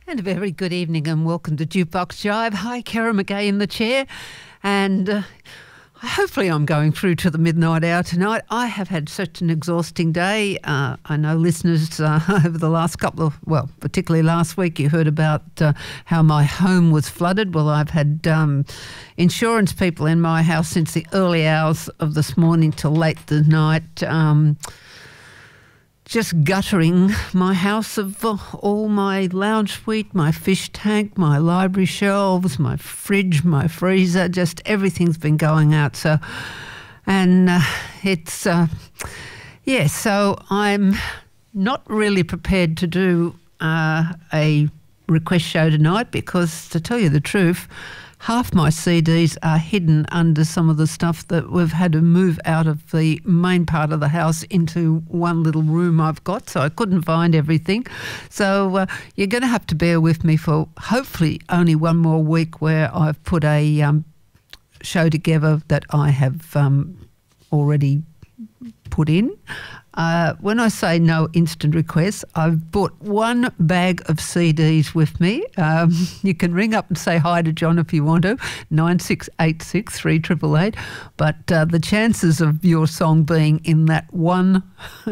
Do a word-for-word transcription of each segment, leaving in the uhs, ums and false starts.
And a very good evening and welcome to Jukebox Jive. Hi, Kara McGay in the chair. And uh, hopefully I'm going through to the midnight hour tonight. I have had such an exhausting day. Uh, I know listeners uh, over the last couple of, well, particularly last week, you heard about uh, how my home was flooded. Well, I've had um, insurance people in my house since the early hours of this morning till late the night. Um just guttering my house of uh, all my lounge suite, my fish tank, my library shelves, my fridge, my freezer, just everything's been going out. So, and uh, it's, uh, yeah, so I'm not really prepared to do uh, a request show tonight because, to tell you the truth, half my C Ds are hidden under some of the stuff that we've had to move out of the main part of the house into one little room I've got, so I couldn't find everything. So uh, you're going to have to bear with me for hopefully only one more week where I've put a um, show together that I have um, already put in. Uh, when I say no instant requests, I've brought one bag of C Ds with me. Um, you can ring up and say hi to John if you want to, nine six eight six, three eight eight eight. But uh, the chances of your song being in that one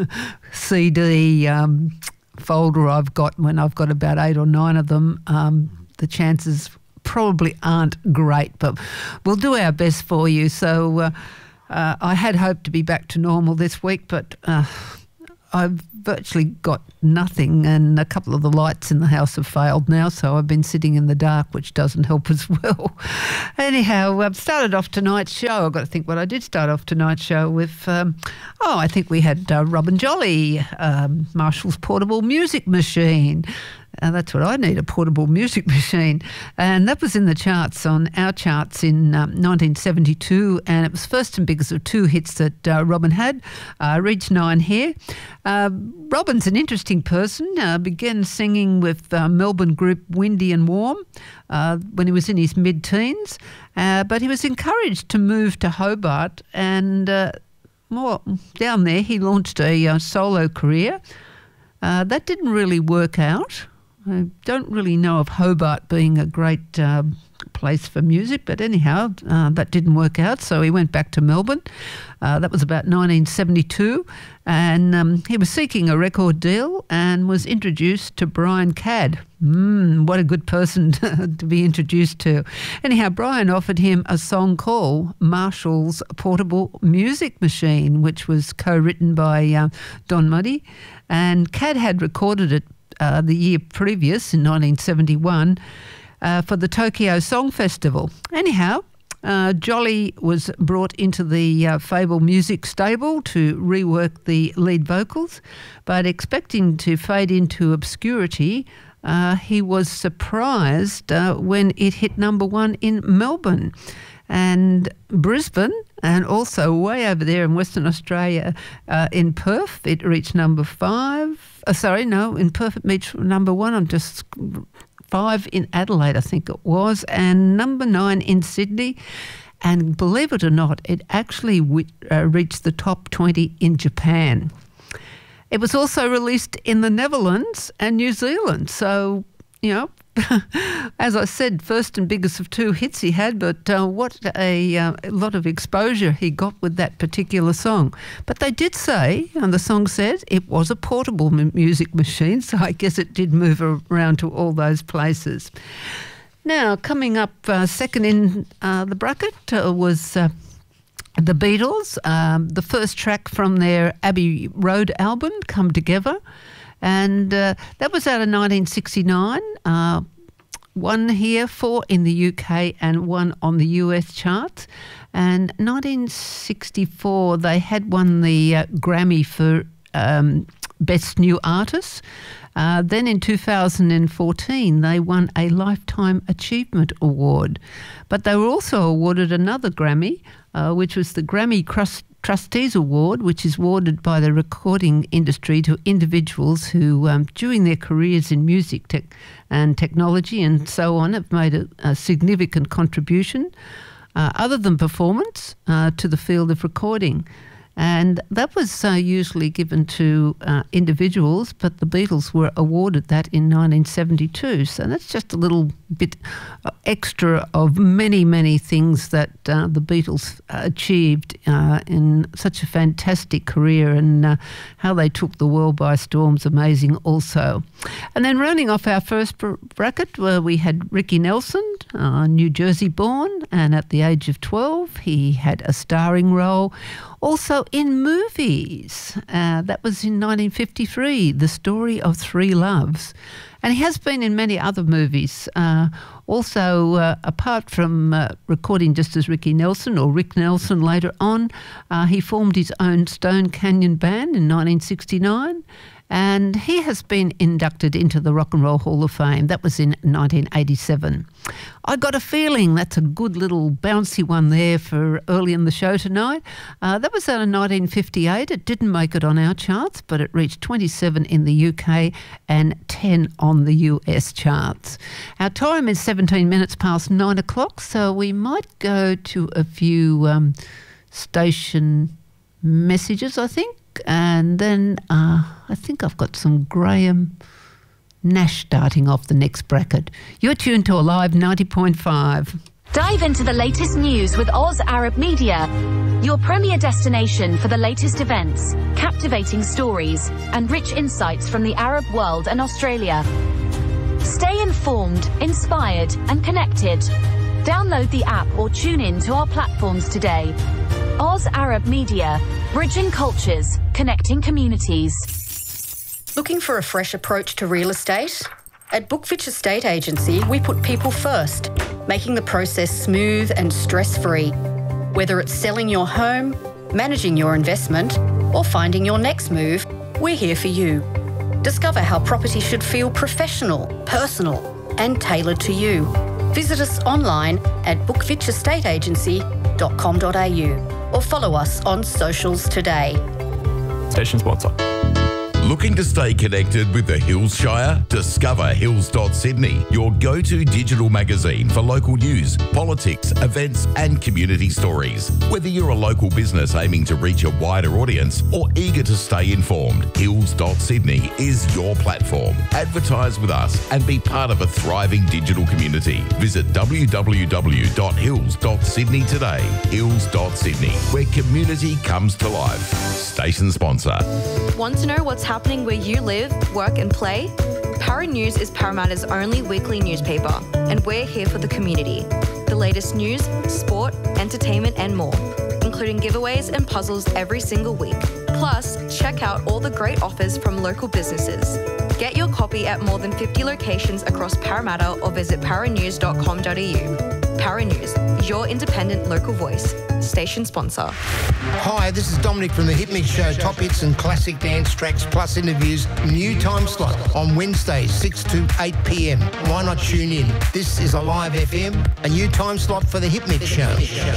C D um, folder I've got, when I've got about eight or nine of them, um, the chances probably aren't great. But we'll do our best for you. So... Uh, Uh, I had hoped to be back to normal this week, but uh, I've virtually got nothing, and a couple of the lights in the house have failed now, so I've been sitting in the dark, which doesn't help as well. Anyhow, I've started off tonight's show. I've got to think what I did start off tonight's show with. Um, oh, I think we had uh, Robin Jolly, um, Marshall's portable music machine. Uh, that's what I need, a portable music machine. And that was in the charts, on our charts in um, nineteen seventy-two, and it was first and biggest of two hits that uh, Robin had, uh, reached nine here. Uh, Robin's an interesting person, uh, began singing with uh, Melbourne group Windy and Warm uh, when he was in his mid-teens, uh, but he was encouraged to move to Hobart, and uh, more down there he launched a uh, solo career. Uh, that didn't really work out. I don't really know of Hobart being a great uh, place for music, but anyhow, uh, that didn't work out, so he went back to Melbourne. Uh, that was about nineteen seventy-two, and um, he was seeking a record deal and was introduced to Brian Cadd. Mm, what a good person to be introduced to. Anyhow, Brian offered him a song called Marshall's Portable Music Machine, which was co-written by uh, Don Muddy, and Cadd had recorded it Uh, the year previous, in nineteen seventy-one, uh, for the Tokyo Song Festival. Anyhow, uh, Jolly was brought into the uh, Fable Music stable to rework the lead vocals, but expecting to fade into obscurity, uh, he was surprised uh, when it hit number one in Melbourne and Brisbane, and also way over there in Western Australia, uh, in Perth, it reached number five. Uh, sorry, no, in Perth it reached number one. I'm just five in Adelaide, I think it was, and number nine in Sydney. And believe it or not, it actually w- uh, reached the top twenty in Japan. It was also released in the Netherlands and New Zealand. So, you know, as I said, first and biggest of two hits he had, but uh, what a, uh, a lot of exposure he got with that particular song. But they did say, and the song says, it was a portable m- music machine, so I guess it did move around to all those places. Now, coming up uh, second in uh, the bracket uh, was uh, the Beatles, um, the first track from their Abbey Road album, Come Together. And uh, that was out of nineteen sixty-nine, uh, one here, four in the U K and one on the U S charts. And nineteen sixty-four, they had won the uh, Grammy for um, Best New Artist. Uh, then in two thousand fourteen, they won a Lifetime Achievement Award. But they were also awarded another Grammy, uh, which was the Grammy Crust Trustees Award, which is awarded by the recording industry to individuals who, um, during their careers in music tech and technology and so on, have made a, a significant contribution, uh, other than performance, uh, to the field of recording. And that was uh, usually given to uh, individuals, but the Beatles were awarded that in nineteen seventy-two. So that's just a little bit extra of many, many things that uh, the Beatles achieved uh, in such a fantastic career, and uh, how they took the world by storm's amazing also. And then rounding off our first br- bracket, where we had Ricky Nelson, uh, New Jersey born, and at the age of twelve he had a starring role also in movies. Uh, that was in nineteen fifty-three, The Story of Three Loves. And he has been in many other movies. Uh, also, uh, apart from uh, recording just as Ricky Nelson, or Rick Nelson later on, uh, he formed his own Stone Canyon Band in nineteen sixty-nine. And he has been inducted into the Rock and Roll Hall of Fame. That was in nineteen eighty-seven. I got a feeling that's a good little bouncy one there for early in the show tonight. Uh, that was out of nineteen fifty-eight. It didn't make it on our charts, but it reached twenty-seven in the U K and ten on the U S charts. Our time is seventeen minutes past nine o'clock, so we might go to a few um, station messages, I think. And then uh, I think I've got some Graham Nash starting off the next bracket. You're tuned to Alive ninety point five. Dive into the latest news with Oz Arab Media, your premier destination for the latest events, captivating stories, and rich insights from the Arab world and Australia. Stay informed, inspired, and connected. Download the app or tune in to our platforms today. Oz Arab Media, bridging cultures, connecting communities. Looking for a fresh approach to real estate? At Bookfitch Estate Agency, we put people first, making the process smooth and stress-free. Whether it's selling your home, managing your investment, or finding your next move, we're here for you. Discover how property should feel professional, personal, and tailored to you. Visit us online at bookfitch estate agency dot com dot a u or follow us on socials today. Station sponsor. Looking to stay connected with the Hills Shire? Discover hills dot sydney, your go-to digital magazine for local news, politics, events and community stories. Whether you're a local business aiming to reach a wider audience or eager to stay informed, hills dot sydney is your platform. Advertise with us and be part of a thriving digital community. Visit w w w dot hills dot sydney today. hills dot sydney, where community comes to life. Station sponsor. Want to know what's happening where you live, work and play? Para News is Parramatta's only weekly newspaper, and we're here for the community. The latest news, sport, entertainment and more, including giveaways and puzzles every single week. Plus, check out all the great offers from local businesses. Get your copy at more than fifty locations across Parramatta or visit para news dot com dot a u. Para News, your independent local voice. Station sponsor. Hi, this is Dominic from The Hit Mix Show. Top hits and classic dance tracks plus interviews. New time slot on Wednesdays, six to eight p m. Why not tune in? This is Alive F M, a new time slot for The Hit Mix Show.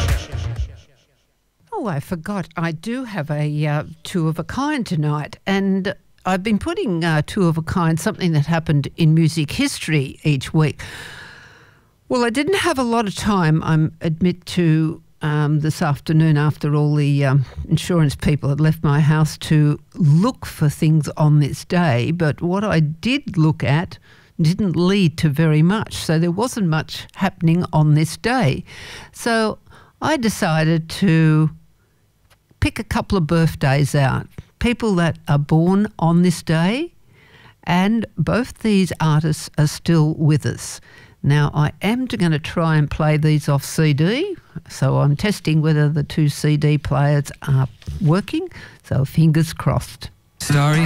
Oh, I forgot. I do have a uh, two of a kind tonight, and I've been putting uh, two of a kind, something that happened in music history each week. Well, I didn't have a lot of time, I admit, to um, this afternoon after all the um, insurance people had left my house to look for things on this day. But what I did look at didn't lead to very much. So there wasn't much happening on this day. So I decided to pick a couple of birthdays out, people that are born on this day, and both these artists are still with us. Now, I am going to try and play these off C D, so I'm testing whether the two C D players are working, so fingers crossed. Starry